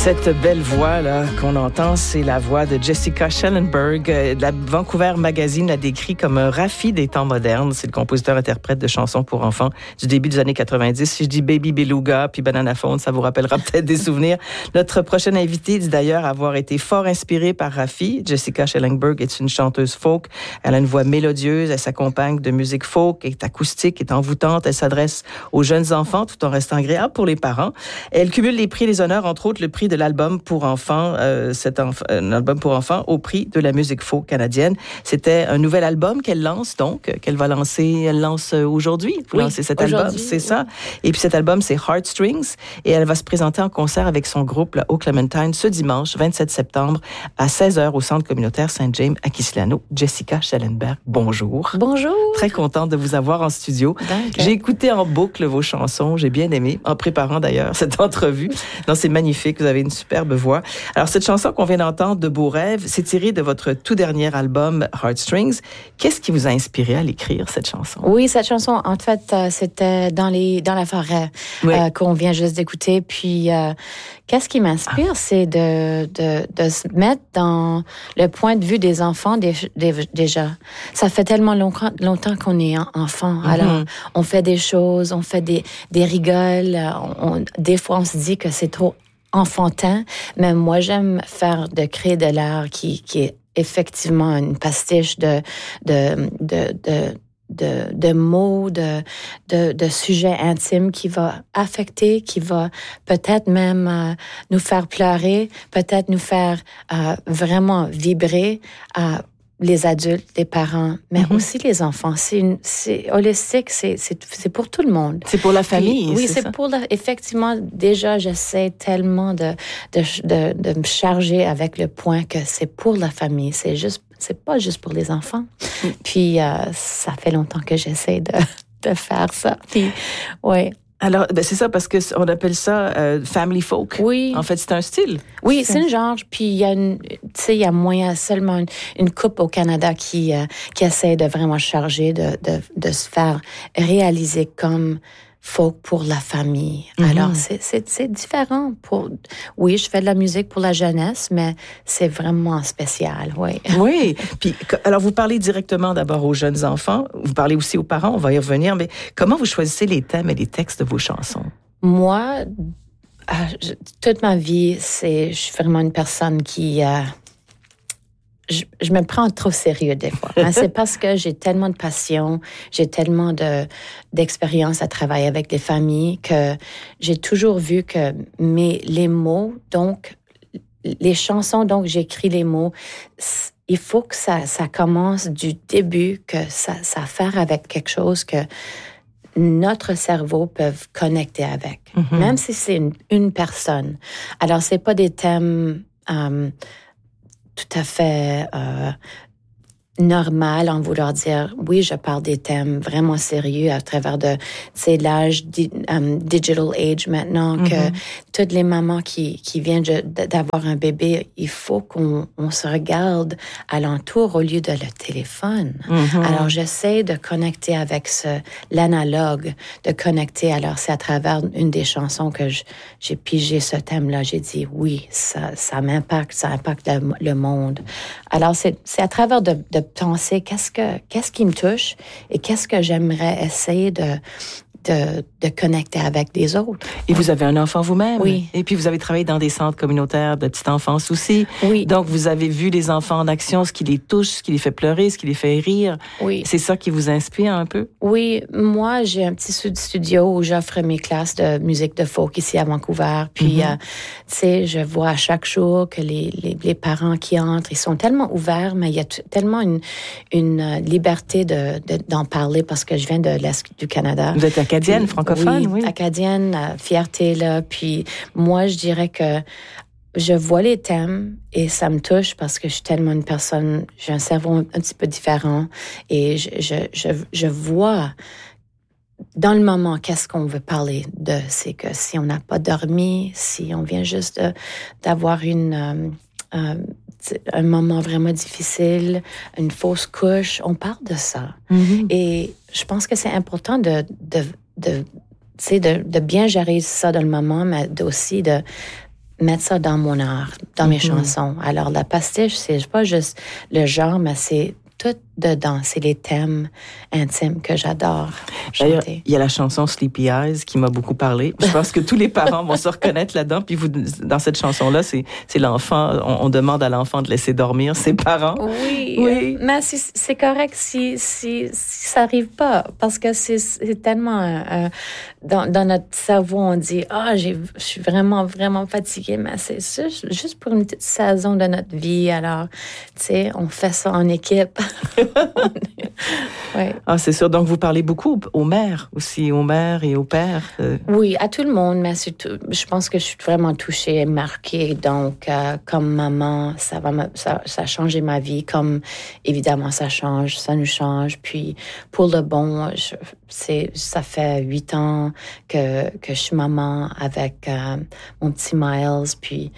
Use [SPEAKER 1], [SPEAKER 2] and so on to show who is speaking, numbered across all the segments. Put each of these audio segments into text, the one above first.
[SPEAKER 1] Cette belle voix là qu'on entend, c'est la voix de Jessica Schellenberg. La Vancouver Magazine l'a décrit comme un Raffi des temps modernes. C'est le compositeur-interprète de chansons pour enfants du début des années 90. Si je dis Baby Beluga puis Banana Phone, ça vous rappellera peut-être des souvenirs. Notre prochaine invitée dit d'ailleurs avoir été fort inspirée par Raffi. Jessica Schellenberg est une chanteuse folk. Elle a une voix mélodieuse. Elle s'accompagne de musique folk, est acoustique, est envoûtante. Elle s'adresse aux jeunes enfants tout en restant agréable pour les parents. Elle cumule les prix et les honneurs, entre autres le prix de l'album pour enfants, un album pour enfants au prix de la musique folk canadienne. C'était un nouvel album qu'elle lance donc, qu'elle va lancer, elle lance aujourd'hui. Vous lancez cet album, c'est ça. Et puis cet album, c'est Heartstrings, et elle va se présenter en concert avec son groupe, la Eau Clementine, ce dimanche 27 septembre à 16h au Centre communautaire Saint-James à Kisilaneau. Jessica Schellenberg, bonjour.
[SPEAKER 2] Bonjour.
[SPEAKER 1] Très contente de vous avoir en studio. J'ai écouté en boucle vos chansons, j'ai bien aimé, en préparant d'ailleurs cette entrevue. Non, c'est magnifique, vous avez une superbe voix. Alors, cette chanson qu'on vient d'entendre, de Beaux rêves, c'est tiré de votre tout dernier album, Heartstrings. Qu'est-ce qui vous a inspiré à l'écrire, cette chanson?
[SPEAKER 2] Oui, cette chanson, en fait, c'était dans la forêt qu'on vient juste d'écouter. Puis, qu'est-ce qui m'inspire, c'est de se mettre dans le point de vue des enfants déjà. Ça fait tellement longtemps qu'on est enfant. Alors, on fait des choses, on fait des rigoles. Des fois, on se dit que c'est trop enfantin, mais moi, j'aime créer de l'art qui est effectivement une pastiche de mots, de sujets intimes qui va affecter, qui va peut-être même nous faire pleurer, peut-être nous faire vraiment vibrer, les adultes, les parents, mais aussi les enfants. C'est holistique, c'est pour tout le monde.
[SPEAKER 1] C'est pour la famille.
[SPEAKER 2] Puis, oui, c'est pour effectivement, déjà, j'essaie tellement de me charger avec le point que c'est pour la famille. C'est pas juste pour les enfants. Puis, ça fait longtemps que j'essaie de faire ça. Puis, ouais.
[SPEAKER 1] Alors, c'est ça, parce qu'on appelle ça family folk.
[SPEAKER 2] Oui.
[SPEAKER 1] En fait, c'est un style.
[SPEAKER 2] Oui, c'est un genre. Puis, il y a moyen seulement une couple au Canada qui essaie de vraiment charger, de se faire réaliser comme folk pour la famille. Alors, c'est différent. Oui, je fais de la musique pour la jeunesse, mais c'est vraiment spécial, oui.
[SPEAKER 1] Oui. Puis, alors, vous parlez directement d'abord aux jeunes enfants. Vous parlez aussi aux parents, on va y revenir. Mais comment vous choisissez les thèmes et les textes de vos chansons?
[SPEAKER 2] Moi, toute ma vie, je suis vraiment une personne qui... Je me prends trop sérieux des fois. C'est parce que j'ai tellement de passion, j'ai tellement d'expérience à travailler avec des familles que j'ai toujours vu que les mots, donc les chansons, donc j'écris les mots, il faut que ça commence du début, que ça a à faire avec quelque chose que notre cerveau peut connecter avec, même si c'est une personne. Alors, c'est pas des thèmes tout à fait normal en vouloir dire, oui, je parle des thèmes vraiment sérieux à travers l'âge digital age maintenant, que toutes les mamans qui viennent d'avoir un bébé, il faut qu'on se regarde alentour au lieu de le téléphone. Alors, j'essaie de connecter avec l'analogue, de connecter. Alors, c'est à travers une des chansons que j'ai pigé ce thème-là. J'ai dit, oui, ça m'impacte, ça impacte le monde. Alors, c'est à travers de penser qu'est-ce qui me touche et qu'est-ce que j'aimerais essayer de connecter avec des autres.
[SPEAKER 1] Et vous avez un enfant vous-même.
[SPEAKER 2] Oui.
[SPEAKER 1] Et puis, vous avez travaillé dans des centres communautaires de petite enfance aussi.
[SPEAKER 2] Oui.
[SPEAKER 1] Donc, vous avez vu les enfants en action, ce qui les touche, ce qui les fait pleurer, ce qui les fait rire.
[SPEAKER 2] Oui.
[SPEAKER 1] C'est ça qui vous inspire un peu?
[SPEAKER 2] Oui. Moi, j'ai un petit studio où j'offre mes classes de musique de folk ici à Vancouver. Puis, tu sais, je vois à chaque jour que les parents qui entrent, ils sont tellement ouverts, mais il y a tellement une liberté d'en parler parce que je viens de l'Est du Canada.
[SPEAKER 1] Vous êtes acadienne, francophone, oui.
[SPEAKER 2] Acadienne, fierté, là. Puis moi, je dirais que je vois les thèmes et ça me touche parce que je suis tellement une personne, j'ai un cerveau un petit peu différent et je vois dans le moment qu'est-ce qu'on veut parler de. C'est que si on n'a pas dormi, si on vient juste d'avoir un moment vraiment difficile, une fausse couche, on parle de ça. Et je pense que c'est important de bien gérer ça dans le moment, mais aussi de mettre ça dans mon art, dans mes chansons. Alors, la pastiche, c'est pas juste le genre, mais c'est tout dedans. C'est les thèmes intimes que j'adore
[SPEAKER 1] D'ailleurs,
[SPEAKER 2] chanter.
[SPEAKER 1] il y a la chanson Sleepy Eyes qui m'a beaucoup parlé. Je pense que tous les parents vont se reconnaître là-dedans. Puis vous, dans cette chanson-là, c'est l'enfant. On demande à l'enfant de laisser dormir ses parents.
[SPEAKER 2] Oui. Mais c'est correct si ça arrive pas, parce que c'est tellement dans notre cerveau, on dit je suis vraiment fatiguée, mais c'est juste pour une petite saison de notre vie. Alors, tu sais, on fait ça en équipe. Ouais.
[SPEAKER 1] Ah, c'est sûr. Donc, vous parlez beaucoup aux mères aussi, aux mères et aux pères.
[SPEAKER 2] Oui, à tout le monde, mais surtout, je pense que je suis vraiment touchée et marquée. Donc, comme maman, ça a changé ma vie. Comme, évidemment, ça nous change. Puis, pour le bon, ça fait 8 ans que je suis maman avec mon petit Miles. Puis,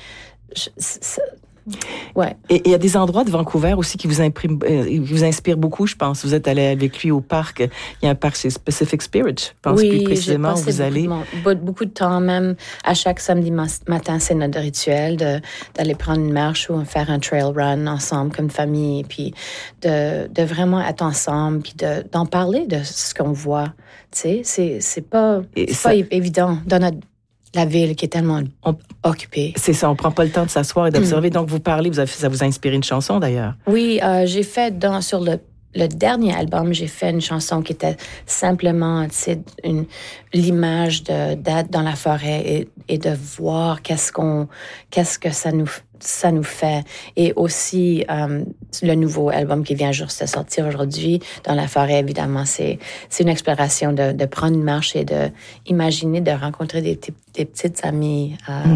[SPEAKER 2] ouais.
[SPEAKER 1] Et il y a des endroits de Vancouver aussi qui vous inspirent beaucoup, je pense. Vous êtes allé avec lui au parc. Il y a un parc chez Pacific Spirit, je pense, plus précisément, où vous allez.
[SPEAKER 2] Beaucoup de temps, même à chaque samedi matin, c'est notre rituel d'aller prendre une marche ou faire un trail run ensemble comme famille, puis de vraiment être ensemble, puis d'en parler de ce qu'on voit. Tu sais, c'est pas évident dans la ville qui est tellement occupée.
[SPEAKER 1] C'est ça, on prend pas le temps de s'asseoir et d'observer. Donc, vous parlez, ça vous a inspiré une chanson, d'ailleurs.
[SPEAKER 2] Oui, j'ai fait sur le dernier album, j'ai fait une chanson qui était simplement, l'image d'être dans la forêt et de voir qu'est-ce que ça nous fait. Et aussi, le nouveau album qui vient juste de sortir aujourd'hui, Dans la forêt, évidemment, c'est une exploration de prendre une marche et de imaginer de rencontrer des petites amies,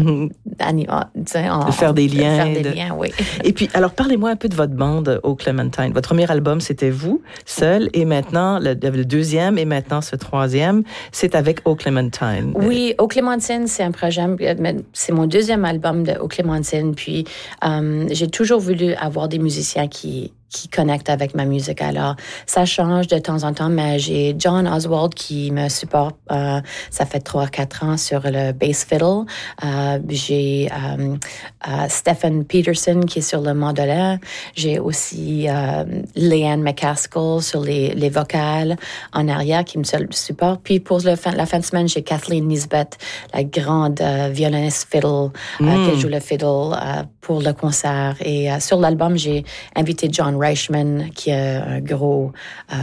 [SPEAKER 1] de faire des liens.
[SPEAKER 2] Oui.
[SPEAKER 1] Et puis, alors, parlez-moi un peu de votre bande, Au Clementine. Votre premier album, c'était vous, seul, et maintenant, le deuxième, et maintenant ce troisième, c'est avec Au Clementine.
[SPEAKER 2] Oui, Au Clementine, c'est un projet, c'est mon deuxième album de Au Clementine, puis j'ai toujours voulu avoir des musiciens qui connectent avec ma musique. Alors, ça change de temps en temps, mais j'ai John Oswald qui me supporte, ça fait 3-4 ans sur le bass fiddle. J'ai Stephen Peterson qui est sur le mandolin. J'ai aussi Leanne McCaskill sur les vocales en arrière qui me supporte. Puis pour la fin de semaine, j'ai Kathleen Nisbet, la grande violoniste fiddle qui joue le fiddle pour le concert. Et sur l'album, j'ai invité John Reichman, qui est un gros,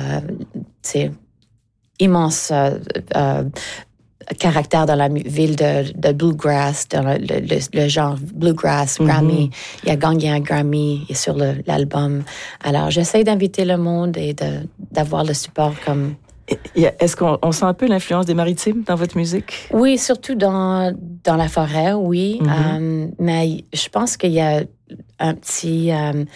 [SPEAKER 2] immense caractère dans la ville de bluegrass, dans le genre bluegrass, Grammy. Il a gagné un Grammy sur l'album. Alors, j'essaie d'inviter le monde et d'avoir le support comme...
[SPEAKER 1] Est-ce qu'on sent un peu l'influence des Maritimes dans votre musique?
[SPEAKER 2] Oui, surtout dans la forêt, oui. Mais je pense qu'il y a un petit...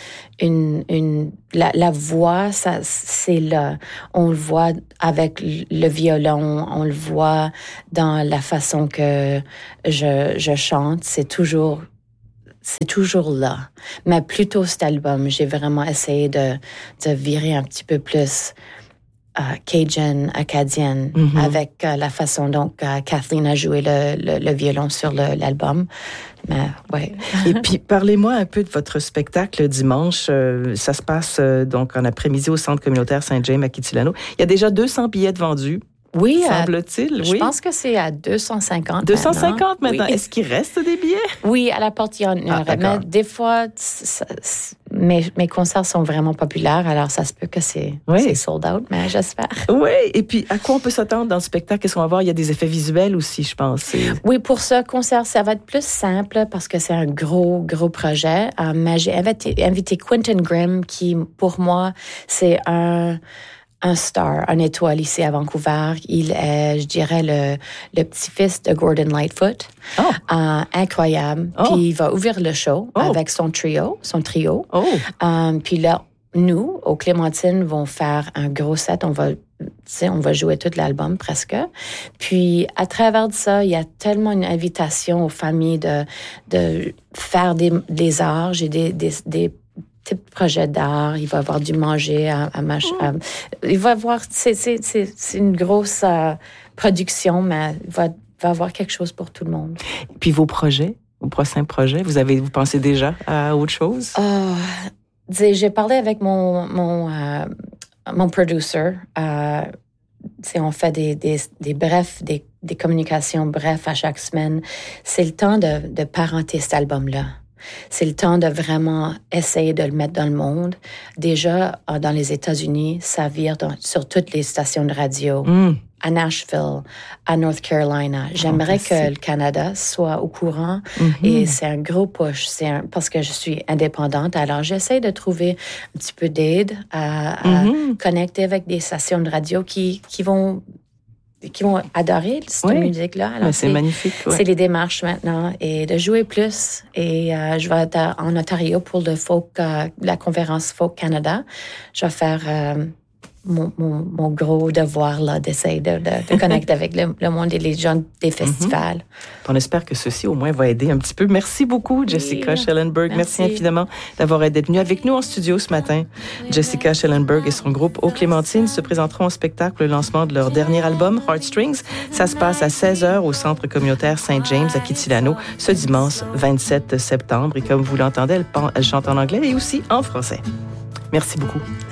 [SPEAKER 2] la voix, ça, c'est là. On le voit avec le violon, on le voit dans la façon que je chante. C'est toujours là. Mais plutôt cet album, j'ai vraiment essayé de virer un petit peu plus... Cajun, acadienne, avec la façon dont Kathleen a joué le violon sur l'album. Mais, ouais.
[SPEAKER 1] Et puis, parlez-moi un peu de votre spectacle dimanche. Ça se passe donc en après-midi au Centre communautaire Saint-James à Kitilano. Il y a déjà 200 billets de vendus.
[SPEAKER 2] Oui,
[SPEAKER 1] semble-t-il.
[SPEAKER 2] Je pense que c'est à 250
[SPEAKER 1] 250 maintenant.
[SPEAKER 2] Oui.
[SPEAKER 1] Est-ce qu'il reste des billets?
[SPEAKER 2] Oui, à la porte, il y en a. Mais des fois, mes concerts sont vraiment populaires, alors ça se peut que c'est sold out, mais j'espère.
[SPEAKER 1] Oui, et puis à quoi on peut s'attendre dans le spectacle? Qu'est-ce qu'on va voir? Il y a des effets visuels aussi, je pense.
[SPEAKER 2] Oui, pour ce concert, ça va être plus simple parce que c'est un gros projet. Mais j'ai invité Quentin Grimm, qui, pour moi, c'est un star, un étoile ici à Vancouver. Il est, je dirais, le petit-fils de Gordon Lightfoot. Incroyable. Puis il va ouvrir le show avec son trio. Puis là, nous, au Clémentine, vont faire un gros set. On va jouer tout l'album presque. Puis, à travers de ça, il y a tellement une invitation aux familles de faire des arts. J'ai des type de projet d'art, il va y avoir du manger il va y avoir, c'est une grosse production, mais il va y avoir quelque chose pour tout le monde.
[SPEAKER 1] Et puis vos projets au prochain projet? Vous pensez déjà à autre chose?
[SPEAKER 2] J'ai parlé avec mon producer. On fait des brefs, des communications brefs à chaque semaine. C'est le temps de parenter cet album-là. C'est le temps de vraiment essayer de le mettre dans le monde. Déjà, dans les États-Unis, ça vire sur toutes les stations de radio, à Nashville, à North Carolina. J'aimerais que le Canada soit au courant et c'est un gros push. Parce que je suis indépendante, alors j'essaie de trouver un petit peu d'aide à connecter avec des stations de radio qui vont adorer cette musique-là. Alors,
[SPEAKER 1] c'est magnifique. Ouais.
[SPEAKER 2] C'est les démarches maintenant et de jouer plus. Et je vais être en Ontario pour le folk, la conférence Folk Canada. Je vais faire mon gros devoir là d'essayer de connecter avec le monde et les gens des festivals.
[SPEAKER 1] On espère que ceci au moins va aider un petit peu. Merci beaucoup, Jessica Schellenberg. Merci infiniment d'avoir été venue avec nous en studio ce matin. Jessica Schellenberg et son groupe Aux Clémentines se présenteront au spectacle le lancement de leur dernier album, Heartstrings. Ça se passe à 16h au Centre communautaire Saint-James à Kitilano ce dimanche 27 septembre. Et comme vous l'entendez, elle chante en anglais et aussi en français. Merci beaucoup.